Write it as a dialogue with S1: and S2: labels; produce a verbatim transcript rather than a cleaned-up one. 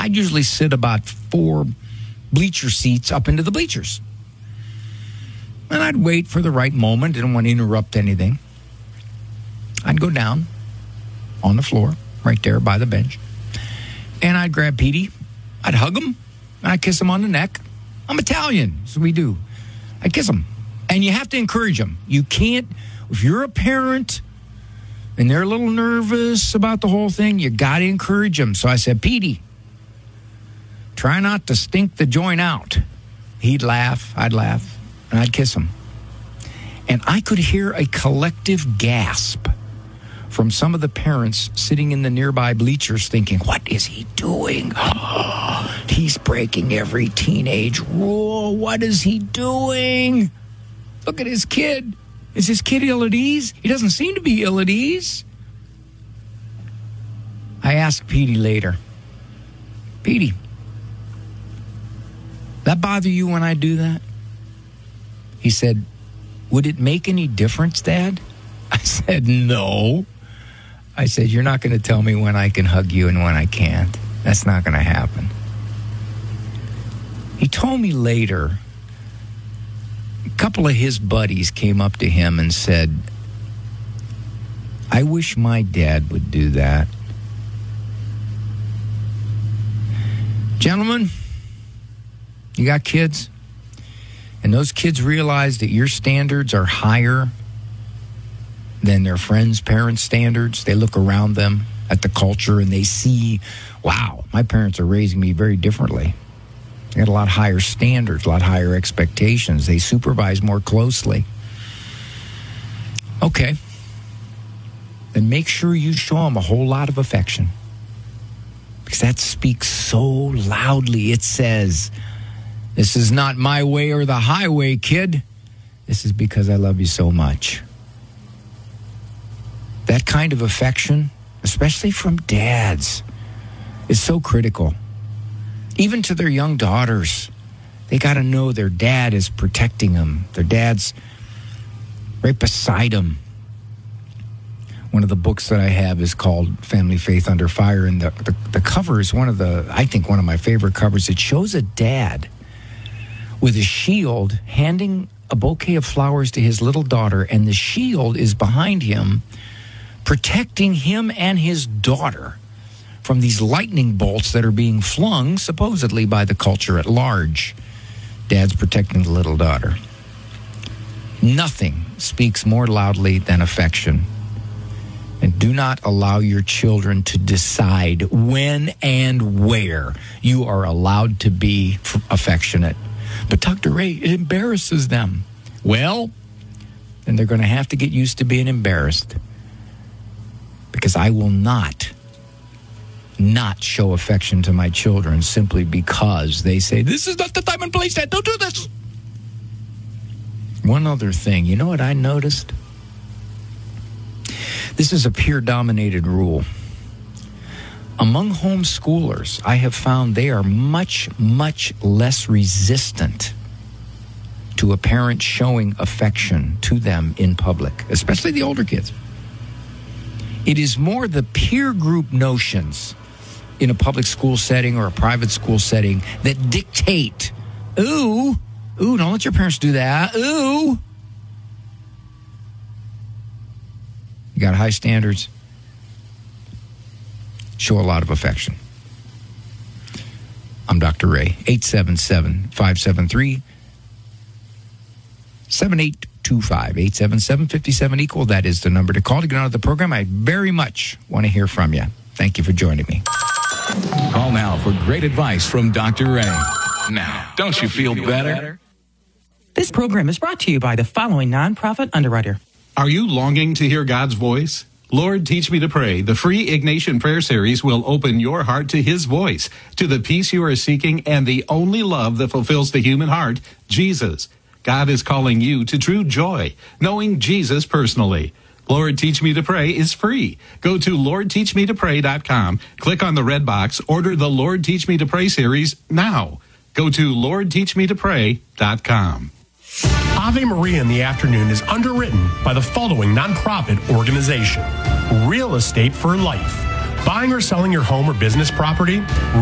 S1: I'd usually sit about four bleacher seats up into the bleachers. And I'd wait for the right moment. Didn't want to interrupt anything. I'd go down on the floor, right there by the bench. And I'd grab Petey. I'd hug him. And I'd kiss him on the neck. I'm Italian, so we do. I'd kiss him. And you have to encourage them. You can't, if you're a parent and they're a little nervous about the whole thing, you got to encourage them. So I said, Petey, try not to stink the joint out. He'd laugh. I'd laugh. And I'd kiss him. And I could hear a collective gasp from some of the parents sitting in the nearby bleachers thinking, what is he doing? Oh, he's breaking every teenage rule. What is he doing? Look at his kid. Is his kid ill at ease? He doesn't seem to be ill at ease. I asked Petey later, Petey, that bother you when I do that? He said, would it make any difference, Dad? I said, no. I said, you're not going to tell me when I can hug you and when I can't. That's not going to happen. He told me later, a couple of his buddies came up to him and said, I wish my dad would do that. Gentlemen, you got kids? And those kids realize that your standards are higher than their friends' parents' standards. They look around them at the culture and they see, wow, my parents are raising me very differently. They got a lot higher standards, a lot higher expectations. They supervise more closely. Okay. Then make sure you show them a whole lot of affection. Because that speaks so loudly. It says, this is not my way or the highway, kid. This is because I love you so much. That kind of affection, especially from dads, is so critical. Even to their young daughters, they got to know their dad is protecting them. Their dad's right beside them. One of the books that I have is called Family Faith Under Fire, and the, the, the cover is one of the, I think, one of my favorite covers. It shows a dad with a shield handing a bouquet of flowers to his little daughter, and the shield is behind him, protecting him and his daughter from these lightning bolts that are being flung, supposedly by the culture at large. Dad's protecting the little daughter. Nothing speaks more loudly than affection. And do not allow your children to decide when and where you are allowed to be affectionate. But Doctor Ray, it embarrasses them. Well, then they're going to have to get used to being embarrassed. Because I will not, not show affection to my children simply because they say, this is not the time and place, Dad, don't do this. One other thing, you know what I noticed? This is a peer-dominated rule. Among homeschoolers, I have found they are much, much less resistant to a parent showing affection to them in public, especially the older kids. It is more the peer group notions in a public school setting or a private school setting that dictate, ooh, ooh, don't let your parents do that, ooh. You got high standards. Show a lot of affection. I'm Doctor Ray. eight seven seven, five seven three, seven eight two five. eight seven seven, five seven, equal. That is the number to call to get on the program. I very much want to hear from you. Thank you for joining me.
S2: Call now for great advice from Doctor Ray. Now, don't you feel better?
S3: This program is brought to you by the following nonprofit underwriter.
S4: Are you longing to hear God's voice? Lord, Teach Me to Pray, the free Ignatian Prayer Series will open your heart to His voice, to the peace you are seeking, and the only love that fulfills the human heart, Jesus. God is calling you to true joy, knowing Jesus personally. Lord, Teach Me to Pray is free. Go to lord teach me to pray dot com, click on the red box, order the Lord Teach Me to Pray series now. Go to lord teach me to pray dot com.
S5: Ave Maria in the Afternoon is underwritten by the following nonprofit organization: Real Estate for Life. Buying or selling your home or business property?